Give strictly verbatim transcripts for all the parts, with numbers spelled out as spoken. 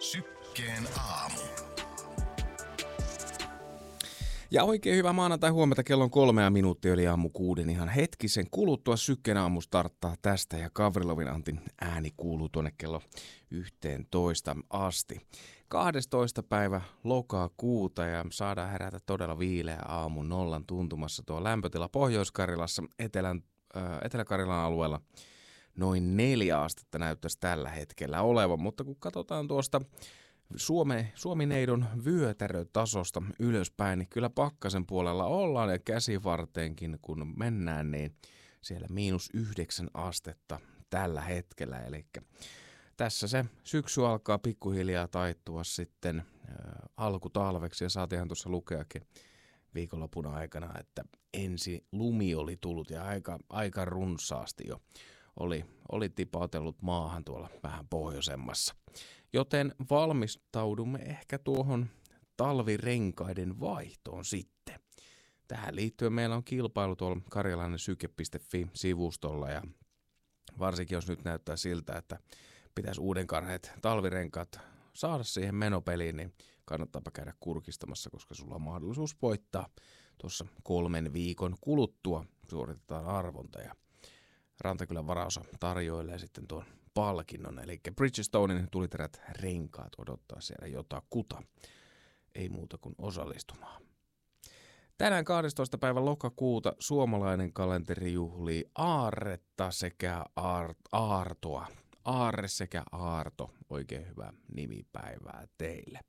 Sykkeen aamu. Ja oikein hyvää maanantai huomenta, kello on kolmea minuuttia yli aamu kuuden. Ihan hetkisen kuluttua Sykkeen aamu starttaa tästä ja Gavrilovin Antin ääni kuuluu tuonne kello yhteentoista asti. kahdestoista päivä lokakuuta ja saadaan herätä todella viileä aamu nollan tuntumassa tuo lämpötila Pohjois-Karjalassa, Etelän, äh, Etelä-Karjalan alueella. Noin neljä astetta näyttäisi tällä hetkellä olevan, mutta kun katsotaan tuosta Suome, Suomi-neidon vyötärötasosta ylöspäin, niin kyllä pakkasen puolella ollaan ja käsivarteenkin kun mennään, niin siellä miinus yhdeksän astetta tällä hetkellä. Eli tässä se syksy alkaa pikkuhiljaa taittua sitten ä, alkutalveksi ja saatiinhan tuossa lukeakin viikonlopun aikana, että ensi lumi oli tullut ja aika, aika runsaasti jo oli, oli tipautellut maahan tuolla vähän pohjoisemmassa. Joten valmistaudumme ehkä tuohon talvirenkaiden vaihtoon sitten. Tähän liittyen meillä on kilpailu tuolla karjalainensyke piste fi-sivustolla ja varsinkin jos nyt näyttää siltä, että pitäisi uudenkarheet talvirenkaat saada siihen menopeliin, niin kannattaapa käydä kurkistamassa, koska sulla on mahdollisuus voittaa tuossa kolmen viikon kuluttua. Suoritetaan arvonta ja Rantakylän varaosa tarjoilee sitten tuon palkinnon, eli Bridgestonein tuliterät renkaat odottaa siellä jotakuta. Ei muuta kuin osallistumaan. Tänään kahdestoista päivä lokakuuta suomalainen kalenteri juhlii aarretta sekä aart- aartoa. Aarre sekä aarto, oikein hyvää nimipäivää teille.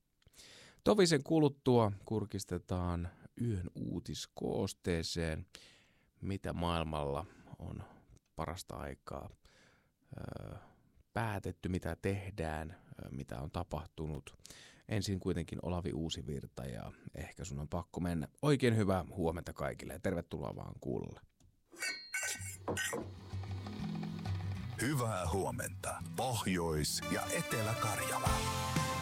Tovisen kuluttua kurkistetaan yön uutiskoosteeseen, mitä maailmalla on parasta aikaa öö, päätetty, mitä tehdään, öö, mitä on tapahtunut. Ensin kuitenkin Olavi Uusivirta ja ehkä sun on pakko mennä. Oikein hyvää huomenta kaikille ja tervetuloa vaan kuulolle. Hyvää huomenta Pohjois- ja Etelä-Karjala.